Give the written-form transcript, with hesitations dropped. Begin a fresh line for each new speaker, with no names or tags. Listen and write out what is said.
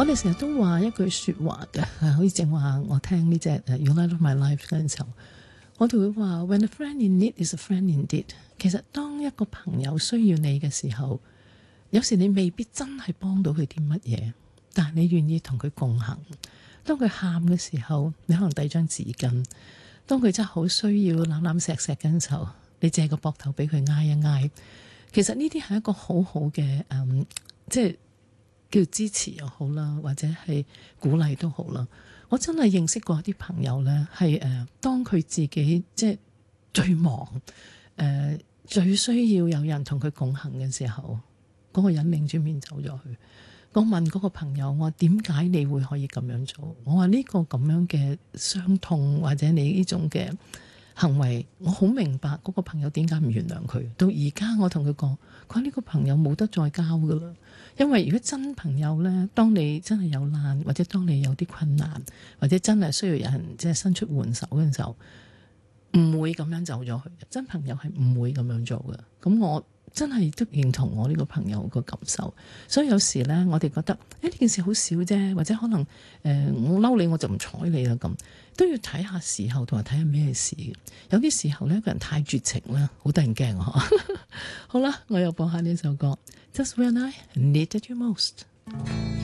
我哋成日都話一句說話嘅，好似正話我聽呢隻You Light Up My Life 嗰陣時候，我哋會話 When a friend in need is a friend indeed。其實當一個朋友需要你嘅時候，有時你未必真係幫到佢啲乜嘢，但係你願意同佢共行。當佢喊嘅時候，你可能遞張紙巾；當佢真係好需要攬攬錫錫嘅時候，你借個膊頭俾佢挨一挨。其實呢啲係一個好好嘅即係叫支持又好啦，或者係鼓勵都好啦。我真係認識過一啲朋友呢，係當佢自己即係最忙最需要有人同佢共行嘅時候，嗰個人擰住面走咗去。我問嗰個朋友，我話點解你會可以咁樣做？我話呢個咁樣嘅傷痛或者你呢種嘅行為，我好明白嗰個朋友點解唔原諒佢。到而家我同佢講，佢話呢個朋友冇得再交噶啦。因為如果真朋友呢，當你真係有難，或者當你有啲困難，或者真係需要有人即係伸出援手嘅時候，唔會咁樣走咗去。真朋友係唔會咁樣做嘅。咁我真係都認同我呢個朋友個感受。所以有時呢，我哋覺得呢件事好少啫，或者可能我嬲你我就唔睬你啦，咁都要睇下時候同埋睇下咩事。有啲時候呢，一個人太絕情啦，好得人驚啊！好啦，我又播下呢首歌 Just When I Needed You Most。